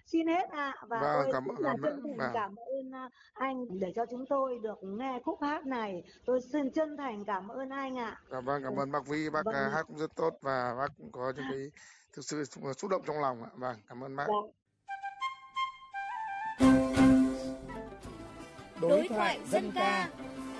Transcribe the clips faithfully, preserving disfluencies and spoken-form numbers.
Xin hết ạ. Và Vâng, tôi cảm rất là cảm chân thành vâng. cảm ơn à, anh để cho chúng tôi được nghe khúc hát này. Tôi xin chân thành cảm ơn anh ạ. Dạ vâng, cảm ơn bác Vi, bác Vâng, à, hát cũng rất tốt và bác cũng có những cái thực sự xúc động trong lòng ạ. Vâng, cảm ơn bác. vâng. Đối thoại dân ca.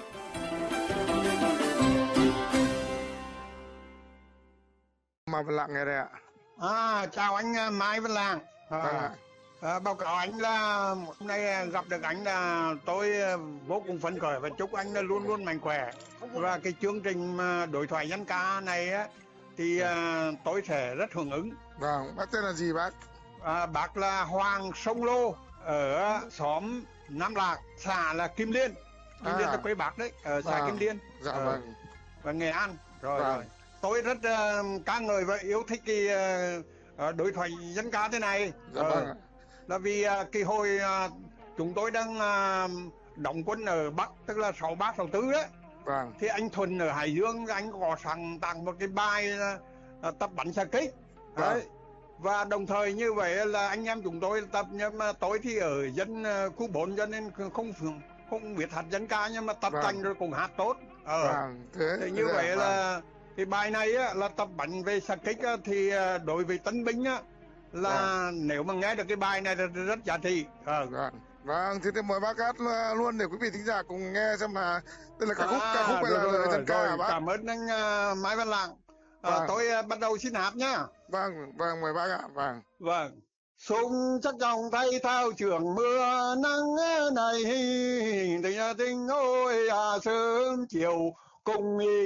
Mai Văn Lạng nghe đây ạ. À, chào anh Mai Văn Lạng. À, Vâng ạ. à, báo cáo anh là hôm nay gặp được anh là tôi vô cùng phấn khởi và chúc anh là luôn luôn mạnh khỏe. Và cái chương trình mà đối thoại dân ca này á thì à, tôi sẽ rất hưởng ứng. Vâng, bác tên là gì bác? À, bác là Hoàng Sông Lô ở xóm Nam Lạc, xã là Kim Liên. Kim À. Liên là quê bác đấy, ở xã Vâng. Kim Liên. Dạ Ờ, vâng. và Nghệ An. Rồi Vâng. rồi. Tôi rất uh, ca ngợi và yêu thích cái uh, đối thoại dân ca thế này. Dạ Ờ, vâng ạ. là vì uh, cái hồi uh, chúng tôi đang uh, đóng quân ở Bắc, tức là sáu ba sáu tư đấy. Vâng. Thì anh Thuần ở Hải Dương anh có sẵn tặng một cái bài uh, tập bắn xạ kích. Vâng. Đấy. Và đồng thời như vậy là anh em chúng tôi tập, nhưng mà tôi thì ở dân uh, khu bốn cho nên không không biết hát dân ca, nhưng mà tập Vâng. thành rồi cũng hát tốt. Ờ. Vâng. Thế, Thì như dạ, vậy vâng. là cái bài này á, là tập bắn về xạ kích á, thì à, đối với tân binh á, là nếu mà nghe được cái bài này là rất giá trị. Ờ. Vâng. Vâng, thế thì mời bác hát luôn để quý vị thính giả cùng nghe xem là tức là ca khúc À, ca khúc hay rồi, là, rồi, là rồi, dân ca rồi. hả bác? Cảm ơn anh uh, Mai Văn Lạng. À, Vâng. tôi uh, bắt đầu xin hát nhá. Vâng, vâng, mời bác ạ. Vâng. Vâng. Súng chắc dòng tay thao trường mưa nắng này, tình tình ôi à, sớm chiều cùng